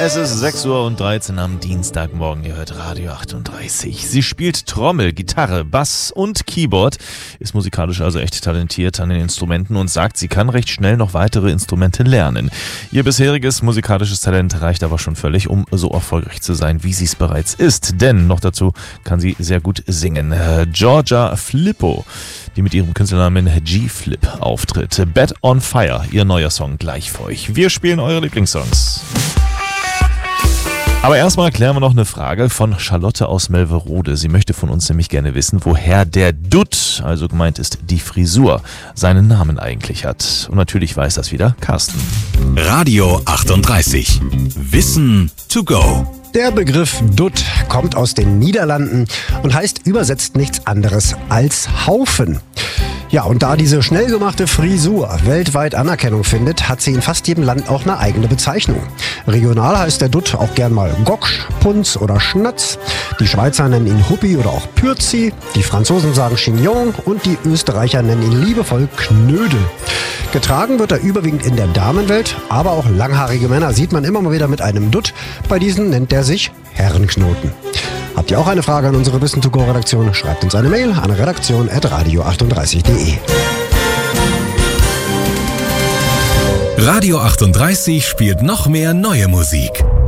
Es ist 6:13 Uhr am Dienstagmorgen. Ihr hört Radio 38. Sie spielt Trommel, Gitarre, Bass und Keyboard, ist musikalisch also echt talentiert an den Instrumenten und sagt, sie kann recht schnell noch weitere Instrumente lernen. Ihr bisheriges musikalisches Talent reicht aber schon völlig, um so erfolgreich zu sein, wie sie es bereits ist. Denn noch dazu kann sie sehr gut singen. Georgia Flippo, die mit ihrem Künstlernamen G-Flip auftritt. Bed on Fire, ihr neuer Song gleich für euch. Wir spielen eure Lieblingssongs. Aber erstmal klären wir noch eine Frage von Charlotte aus Melverode. Sie möchte von uns nämlich gerne wissen, woher der Dutt, also gemeint ist die Frisur, seinen Namen eigentlich hat. Und natürlich weiß das wieder Carsten. Radio 38. Wissen to go. Der Begriff Dutt kommt aus den Niederlanden und heißt übersetzt nichts anderes als Haufen. Ja, und da diese schnell gemachte Frisur weltweit Anerkennung findet, hat sie in fast jedem Land auch eine eigene Bezeichnung. Regional heißt der Dutt auch gern mal Goksch, Punz oder Schnatz. Die Schweizer nennen ihn Huppi oder auch Pürzi. Die Franzosen sagen Chignon und die Österreicher nennen ihn liebevoll Knödel. Getragen wird er überwiegend in der Damenwelt, aber auch langhaarige Männer sieht man immer mal wieder mit einem Dutt. Bei diesen nennt er sich Herrenknoten. Habt ihr auch eine Frage an unsere Wissen-to-go-Redaktion? Schreibt uns eine Mail an redaktion@radio38.de. Radio 38 spielt noch mehr neue Musik.